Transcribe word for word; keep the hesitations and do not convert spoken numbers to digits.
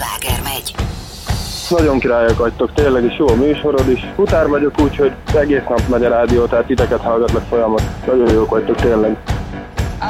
sláger megy. Nagyon királyok vagytok, tényleg is jó a műsorod is. Futár vagyok úgy, hogy egész nap megy a rádió, tehát titeket hallgatlak folyamat. Nagyon jók vagytok, tényleg.